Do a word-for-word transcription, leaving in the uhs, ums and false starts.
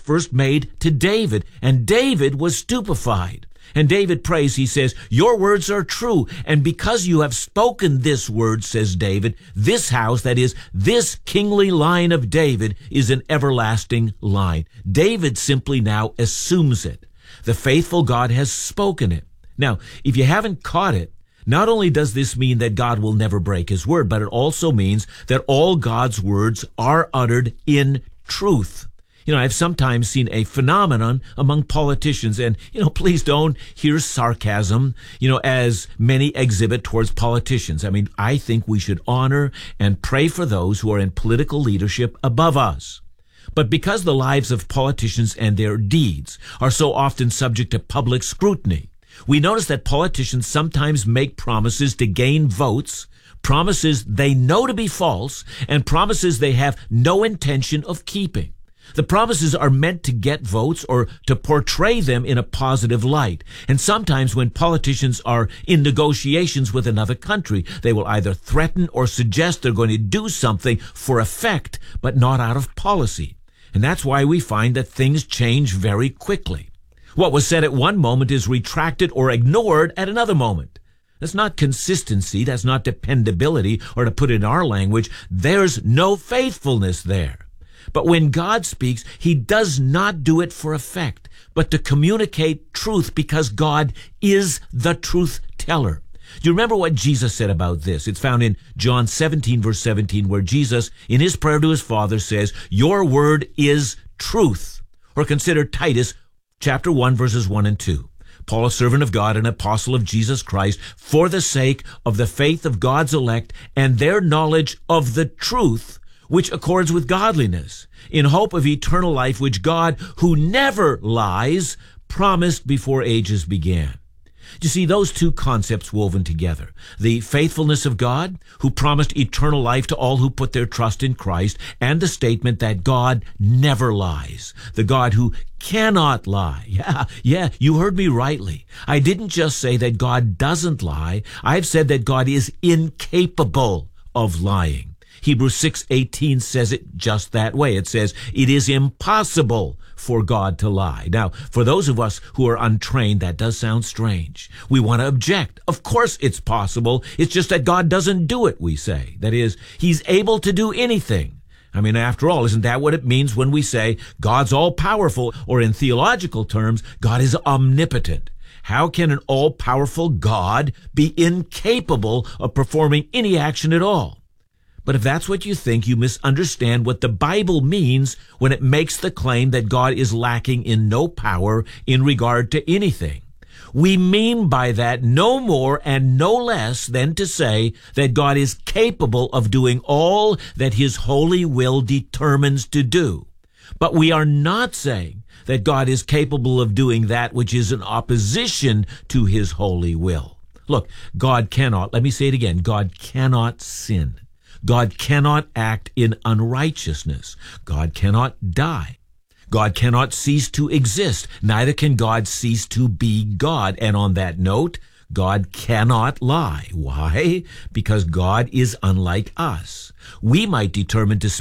first made to David, and David was stupefied. And David prays, he says, your words are true, and because you have spoken this word, says David, this house, that is, this kingly line of David, is an everlasting line. David simply now assumes it. The faithful God has spoken it. Now, if you haven't caught it, not only does this mean that God will never break his word, but it also means that all God's words are uttered in truth. You know, I've sometimes seen a phenomenon among politicians, and, you know, please don't hear sarcasm, you know, as many exhibit towards politicians. I mean, I think we should honor and pray for those who are in political leadership above us. But because the lives of politicians and their deeds are so often subject to public scrutiny, we notice that politicians sometimes make promises to gain votes, promises they know to be false, and promises they have no intention of keeping. The promises are meant to get votes or to portray them in a positive light. And sometimes when politicians are in negotiations with another country, they will either threaten or suggest they're going to do something for effect, but not out of policy. And that's why we find that things change very quickly. What was said at one moment is retracted or ignored at another moment. That's not consistency, that's not dependability, or to put it in our language, there's no faithfulness there. But when God speaks, he does not do it for effect, but to communicate truth, because God is the truth teller. Do you remember what Jesus said about this? It's found in John seventeen, verse seventeen, where Jesus, in his prayer to his Father, says, your word is truth. Or consider Titus chapter one, verses one and two. Paul, a servant of God, an apostle of Jesus Christ, for the sake of the faith of God's elect and their knowledge of the truth, which accords with godliness, in hope of eternal life, which God, who never lies, promised before ages began. You see, those two concepts woven together, the faithfulness of God, who promised eternal life to all who put their trust in Christ, and the statement that God never lies, the God who cannot lie. Yeah, yeah, you heard me rightly. I didn't just say that God doesn't lie. I've said that God is incapable of lying. Hebrews six eighteen says it just that way. It says, it is impossible for God to lie. Now, for those of us who are untrained, that does sound strange. We want to object. Of course it's possible. It's just that God doesn't do it, we say. That is, he's able to do anything. I mean, after all, isn't that what it means when we say God's all-powerful, or in theological terms, God is omnipotent? How can an all-powerful God be incapable of performing any action at all? But if that's what you think, you misunderstand what the Bible means when it makes the claim that God is lacking in no power in regard to anything. We mean by that no more and no less than to say that God is capable of doing all that his holy will determines to do. But we are not saying that God is capable of doing that which is in opposition to his holy will. Look, God cannot, let me say it again, God cannot sin. God cannot act in unrighteousness. God cannot die. God cannot cease to exist. Neither can God cease to be God. And on that note, God cannot lie. Why? Because God is unlike us. We might determine to